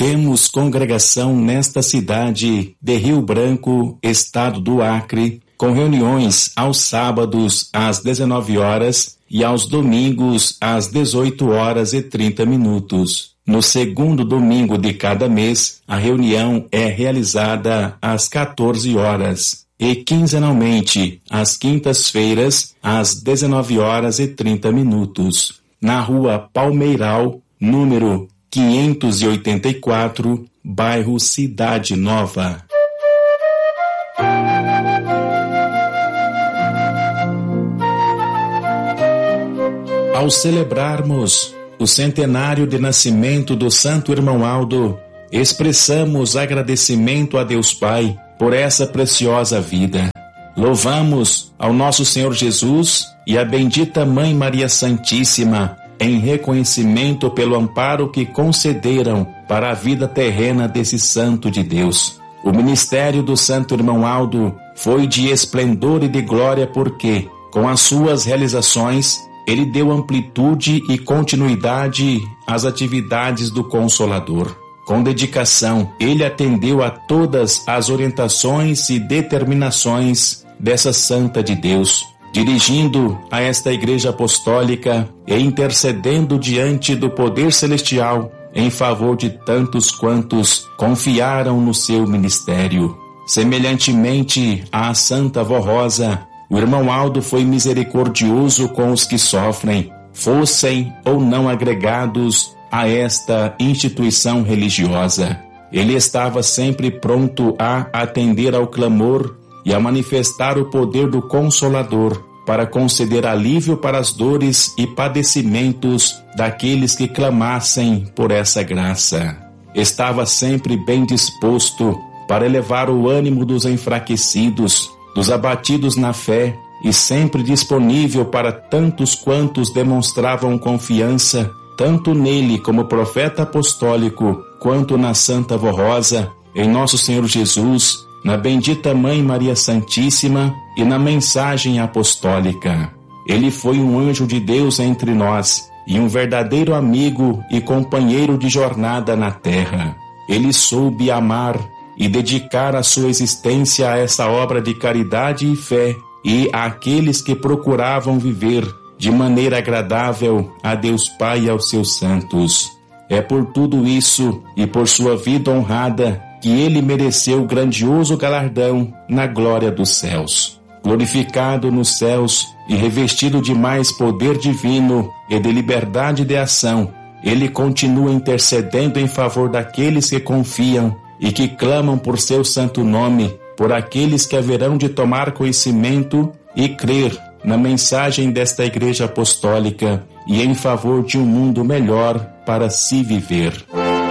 Temos congregação nesta cidade de Rio Branco, estado do Acre, com reuniões aos sábados às 19 horas e aos domingos às 18 horas e 30 minutos. No segundo domingo de cada mês, a reunião é realizada às 14 horas e quinzenalmente às quintas-feiras às 19 horas e 30 minutos, na Rua Palmeiral, número 584, bairro Cidade Nova. Ao celebrarmos o centenário de nascimento do Santo Irmão Aldo, expressamos agradecimento a Deus Pai por essa preciosa vida. Louvamos ao nosso Senhor Jesus e a bendita Mãe Maria Santíssima em reconhecimento pelo amparo que concederam para a vida terrena desse santo de Deus. O ministério do Santo Irmão Aldo foi de esplendor e de glória porque, com as suas realizações, ele deu amplitude e continuidade às atividades do Consolador. Com dedicação, ele atendeu a todas as orientações e determinações dessa Santa de Deus, dirigindo a esta Igreja Apostólica e intercedendo diante do poder celestial em favor de tantos quantos confiaram no seu ministério. Semelhantemente à Santa Avó Rosa, o irmão Aldo foi misericordioso com os que sofrem, fossem ou não agregados a esta instituição religiosa. Ele estava sempre pronto a atender ao clamor e a manifestar o poder do Consolador para conceder alívio para as dores e padecimentos daqueles que clamassem por essa graça. Estava sempre bem disposto para elevar o ânimo dos enfraquecidos, dos abatidos na fé, e sempre disponível para tantos quantos demonstravam confiança, tanto nele como profeta apostólico, quanto na Santa Avó Rosa, em nosso Senhor Jesus, na bendita Mãe Maria Santíssima e na mensagem apostólica. Ele foi um anjo de Deus entre nós e um verdadeiro amigo e companheiro de jornada na terra. Ele soube amar e dedicar a sua existência a essa obra de caridade e fé e àqueles que procuravam viver de maneira agradável a Deus Pai e aos seus santos. É por tudo isso e por sua vida honrada que ele mereceu o grandioso galardão na glória dos céus. Glorificado nos céus e revestido de mais poder divino e de liberdade de ação, ele continua intercedendo em favor daqueles que confiam e que clamam por seu santo nome, por aqueles que haverão de tomar conhecimento e crer na mensagem desta Igreja Apostólica e em favor de um mundo melhor para se viver.